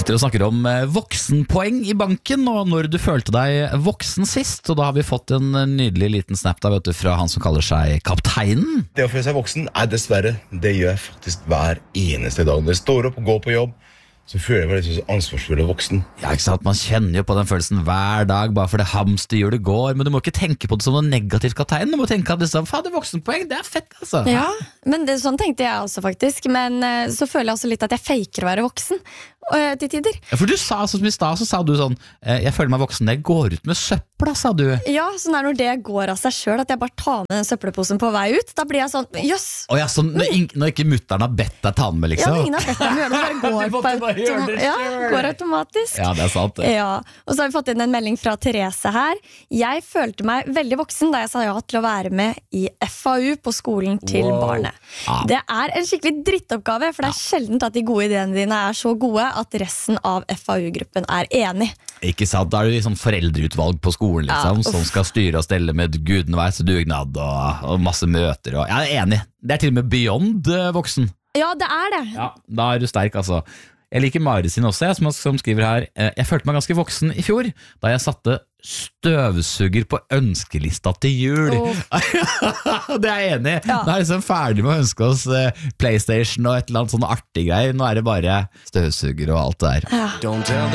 Vi sitter og snakker om voksenpoeng i banken, og når du følte deg voksen sist, og da har vi fått en nydelig liten snap da, vet du, fra han som kaller seg Kapteinen. Det å føle seg voksen dessverre, det gjør jeg faktisk hver eneste dag. Når jeg står opp og går på jobb, så føler jeg meg litt ansvarsfull og voksen. Ja, ikke sant? Man kjenner jo på den følelsen hver dag, bare for det hamsterhjulet går, men du må ikke tenke på det som noe negativt, Kapteinen. Du må tenke at liksom, faen, voksenpoeng, det er fett, altså. Ja, men sånn tenkte jeg også faktisk. Men så føler jeg også litt at jeg faker å være voksen til tider. Ja, for du sa, sånn som i stad, så sa du sånn, jeg føler meg voksen, jeg går ut med søppla, sa du. Ja, sånn når det går av seg selv, at jeg bare tar med den søppelposen på vei ut, da blir jeg sånn, jøss. Å ja, sånn, når ikke mutteren har bedt deg ta den med, liksom. Ja, ingen har bedt meg gjøre det, går automatisk. Ja, det er sant det. Ja, og så har vi fått inn en melding fra Therese her. Jeg følte meg veldig voksen da jeg sa ja til å være med i FAU på skolen til barnet. Ja. Det er en skikkelig drittoppgave, for det er sjeldent at de gode ideene dine er så gode at resten av FAU-gruppen er enig. Ikke sant, da er det liksom foreldreutvalg på skolen liksom, som skal styre og stelle med gudenveis dugnad og masse møter. Og, jeg er enig, det er til og med beyond voksen. Ja, det er det. Ja, da er du sterk altså. Jeg liker Mari sin også, som skriver her. Jeg følte meg ganske voksen i fjor, da jeg satte støvsuger på ønskelista til jul. Det er jeg enig i. Nå er jeg liksom ferdig med å ønske oss PlayStation og et eller annet sånn artig greier. Nå er det bare støvsuger og alt det der.